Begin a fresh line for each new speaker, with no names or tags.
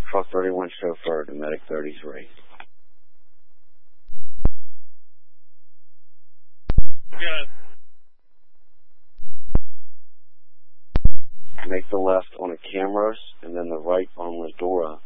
Truck 31 chauffeur to Medic 33.
Good.
Make the left on the Camrose and then the right on Ladora